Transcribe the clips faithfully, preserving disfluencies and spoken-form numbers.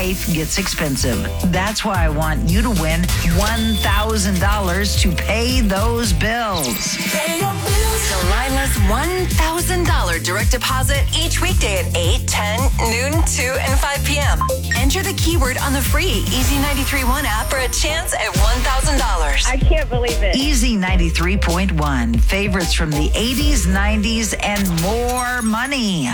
life gets expensive. That's why I want you to win one thousand dollars to pay those bills. Delilah's one thousand dollars direct deposit each weekday at eight, ten, noon, two, and five p.m. Enter the keyword on the free Easy ninety-three point one app for a chance at one thousand dollars. I can't believe it. Easy ninety-three point one. Favorites from the eighties, nineties, and more money.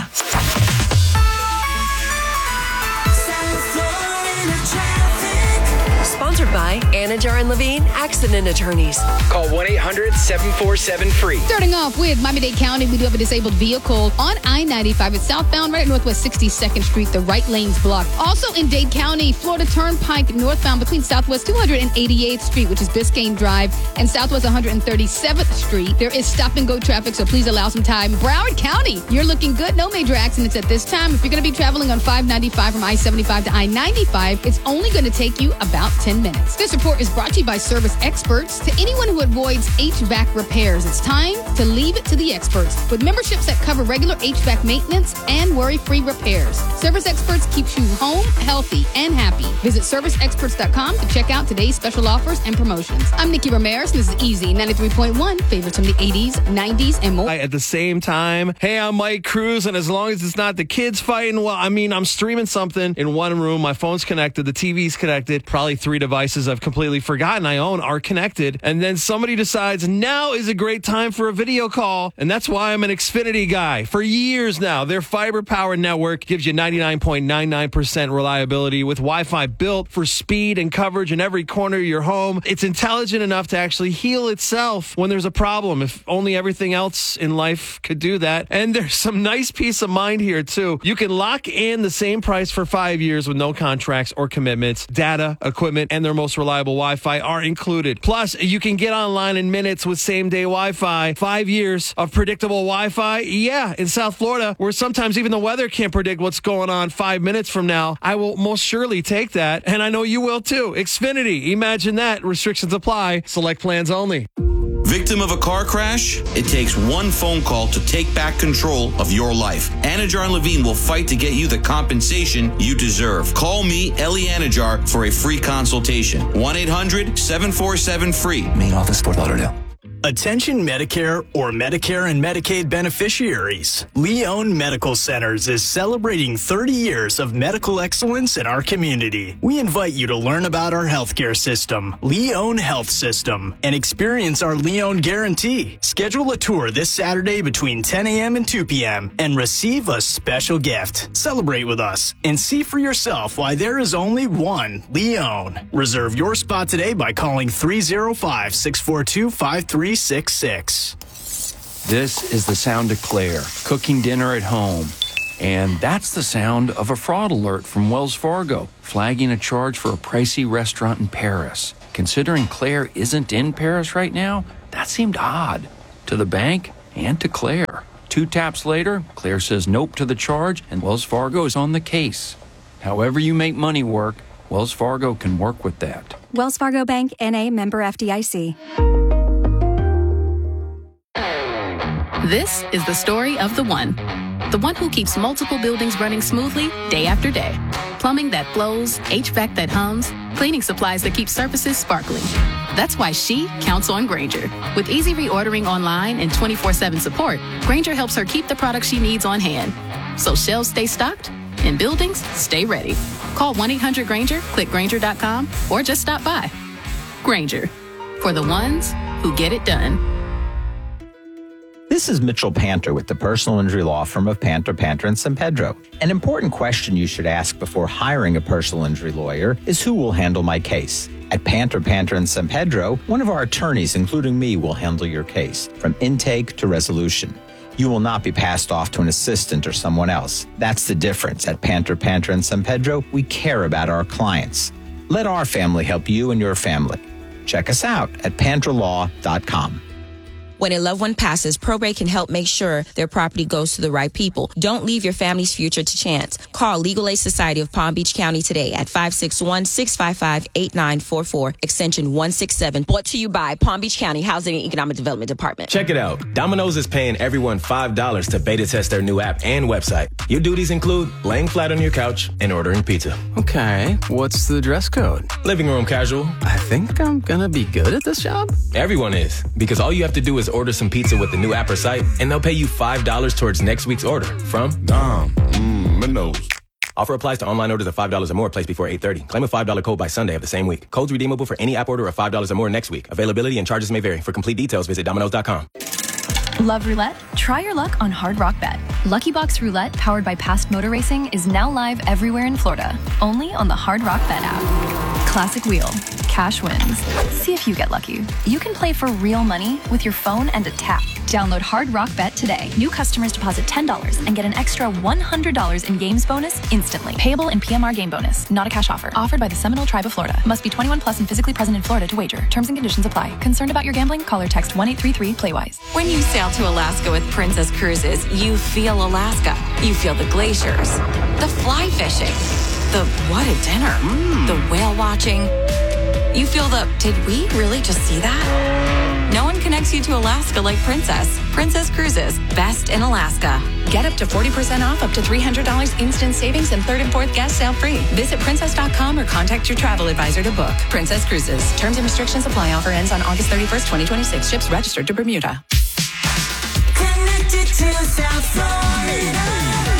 Sponsored by Anajar and Levine Accident Attorneys. Call one eight hundred seven four seven free. Starting off with Miami-Dade County, we do have a disabled vehicle on I ninety-five. It's southbound right at Northwest sixty-second Street. The right lane's blocked. Also in Dade County, Florida Turnpike northbound between Southwest two hundred eighty-eighth Street, which is Biscayne Drive, and Southwest one hundred thirty-seventh Street. There is stop-and-go traffic, so please allow some time. Broward County, you're looking good. No major accidents at this time. If you're going to be traveling on five ninety-five from I seventy-five to I ninety-five, it's only going to take you about ten minutes. This report is brought to you by Service Experts. To anyone who avoids H V A C repairs, it's time to leave it to the experts. With memberships that cover regular H V A C maintenance and worry-free repairs, Service Experts keeps you home, healthy, and happy. Visit service experts dot com to check out today's special offers and promotions. I'm Nikki Ramirez, and this is Easy ninety-three point one, favorites from the eighties, nineties, and more. At the same time, hey, I'm Mike Cruz, and as long as it's not the kids fighting, well, I mean, I'm streaming something in one room, my phone's connected, the T V's connected, probably three devices I've completely forgotten I own are connected, and then somebody decides now is a great time for a video call, and that's why I'm an Xfinity guy. For years now, their fiber-powered network gives you ninety-nine point nine nine percent reliability with Wi-Fi built for speed and coverage in every corner of your home. It's intelligent enough to actually heal itself when there's a problem, if only everything else in life could do that. And there's some nice peace of mind here, too. You can lock in the same price for five years with no contracts or commitments. Data, equipment, and their most reliable Wi-Fi are included. Plus, you can get online in minutes with same-day Wi-Fi. Five years of predictable Wi-Fi? Yeah, in South Florida, where sometimes even the weather can't predict what's going on five minutes from now, I will most surely take that, and I know you will too. Xfinity, imagine that. Restrictions apply. Select plans only. Victim of a car crash? It takes one phone call to take back control of your life. Anajar and Levine will fight to get you the compensation you deserve. Call me, Ellie Anajar, for a free consultation. one eight hundred seven four seven free. Main office, Fort Lauderdale. Attention Medicare or Medicare and Medicaid beneficiaries. Leon Medical Centers is celebrating thirty years of medical excellence in our community. We invite you to learn about our healthcare system, Leon Health System, and experience our Leon Guarantee. Schedule a tour this Saturday between ten a.m. and two p.m. and receive a special gift. Celebrate with us and see for yourself why there is only one Leon. Reserve your spot today by calling three oh five, six four two, five three six six. This is the sound of Claire cooking dinner at home. And that's the sound of a fraud alert from Wells Fargo, flagging a charge for a pricey restaurant in Paris. Considering Claire isn't in Paris right now, that seemed odd to the bank and to Claire. Two taps later, Claire says nope to the charge, and Wells Fargo is on the case. However you make money work, Wells Fargo can work with that. Wells Fargo Bank, N A, member F D I C. This is the story of the one. The one who keeps multiple buildings running smoothly day after day. Plumbing that flows, H V A C that hums, cleaning supplies that keep surfaces sparkling. That's why she counts on Grainger. With easy reordering online and twenty-four seven support, Grainger helps her keep the products she needs on hand. So shelves stay stocked and buildings stay ready. Call one eight hundred Grainger, click Grainger dot com, or just stop by. Grainger, for the ones who get it done. This is Mitchell Panter with the personal injury law firm of Panter, Panter and San Pedro. An important question you should ask before hiring a personal injury lawyer is who will handle my case. At Panter, Panter and San Pedro, one of our attorneys, including me, will handle your case from intake to resolution. You will not be passed off to an assistant or someone else. That's the difference. At Panter, Panter and San Pedro, we care about our clients. Let our family help you and your family. Check us out at panter law dot com. When a loved one passes, probate can help make sure their property goes to the right people. Don't leave your family's future to chance. Call Legal Aid Society of Palm Beach County today at five six one, six five five, eight nine four four, extension one six seven. Brought to you by Palm Beach County Housing and Economic Development Department. Check it out. Domino's is paying everyone five dollars to beta test their new app and website. Your duties include laying flat on your couch and ordering pizza. Okay, what's the dress code? Living room casual. I think I'm gonna be good at this job. Everyone is, because all you have to do is order some pizza with the new app or site, and they'll pay you five dollars towards next week's order from Dom. Mmm, Offer applies to online orders of five dollars or more placed before eight thirty. Claim a five dollars code by Sunday of the same week. Codes redeemable for any app order of five dollars or more next week. Availability and charges may vary. For complete details, visit Domino's dot com. Love roulette? Try your luck on Hard Rock Bet. Lucky Box Roulette, powered by Past Motor Racing, is now live everywhere in Florida. Only on the Hard Rock Bet app. Classic wheel. Cash wins. See if you get lucky. You can play for real money with your phone and a tap. Download Hard Rock Bet today. New customers deposit ten dollars and get an extra one hundred dollars in games bonus instantly. Payable in P M R game bonus. Not a cash offer. Offered by the Seminole Tribe of Florida. Must be twenty-one plus and physically present in Florida to wager. Terms and conditions apply. Concerned about your gambling? Call or text one eight three three play wise. When you sail to Alaska with Princess Cruises, you feel Alaska. You feel the glaciers, the fly fishing, the what a dinner, mm. the whale watching. You feel the, did we really just see that? No one connects you to Alaska like Princess. Princess Cruises, best in Alaska. Get up to forty percent off, up to three hundred dollars instant savings, and third and fourth guest sale free. Visit princess dot com or contact your travel advisor to book. Princess Cruises. Terms and restrictions apply. Offer ends on August thirty-first, twenty twenty-six. Ships registered to Bermuda. Connected to South Florida.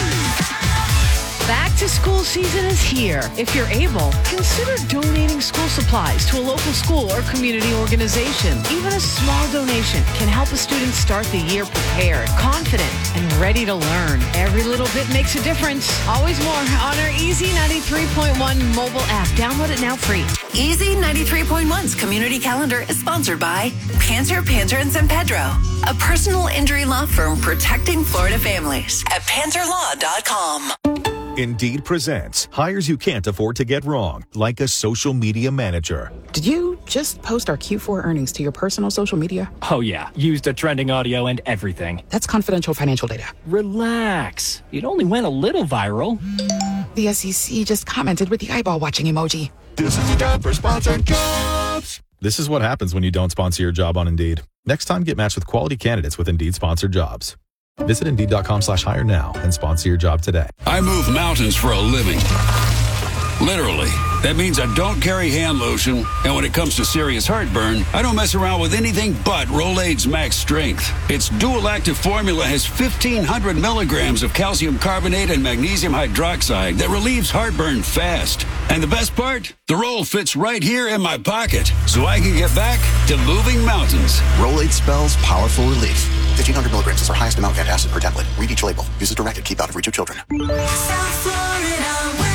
Back to school season is here. If you're able, consider donating school supplies to a local school or community organization. Even a small donation can help a student start the year prepared, confident, and ready to learn. Every little bit makes a difference. Always more on our Easy ninety-three point one mobile app. Download it now free. Easy ninety-three point one's community calendar is sponsored by Panter, Panter and San Pedro, a personal injury law firm protecting Florida families at panter law dot com. Indeed presents hires you can't afford to get wrong, like a social media manager. Did you just post our Q four earnings to your personal social media? Oh, yeah. Used a trending audio and everything. That's confidential financial data. Relax. It only went a little viral. The S E C just commented with the eyeball watching emoji. This is the time for sponsored jobs. This is what happens when you don't sponsor your job on Indeed. Next time, get matched with quality candidates with Indeed sponsored jobs. Visit Indeed.com slash hire now and sponsor your job today. I move mountains for a living. Literally. That means I don't carry hand lotion, and when it comes to serious heartburn, I don't mess around with anything but Rolaids Max Strength. Its dual-active formula has fifteen hundred milligrams of calcium carbonate and magnesium hydroxide that relieves heartburn fast. And the best part? The roll fits right here in my pocket, so I can get back to moving mountains. Rolaids spells powerful relief. fifteen hundred milligrams is our highest amount of antacid per tablet. Read each label. Use as directed. Keep out of reach of children. South Florida weather.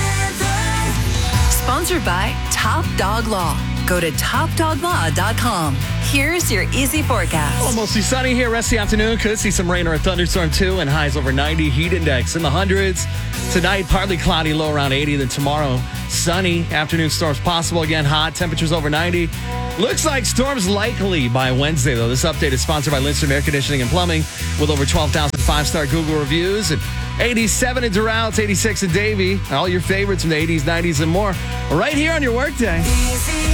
Sponsored by Top Dog Law. Go to top dog law dot com. Here's your easy forecast. Well, mostly sunny here. Rest of the afternoon. Could see some rain or a thunderstorm too, and highs over ninety. Heat index in the hundreds. Tonight, partly cloudy, low around eighty. Then tomorrow, sunny. Afternoon storms possible. Again, hot. Temperatures over ninety. Looks like storms likely by Wednesday, though. This update is sponsored by Lindstrom Air Conditioning and Plumbing with over twelve thousand five-star Google reviews. And eighty-seven in Doral, eighty-six in Davie. All your favorites from the eighties, nineties, and more. Right here on your workday. Easy.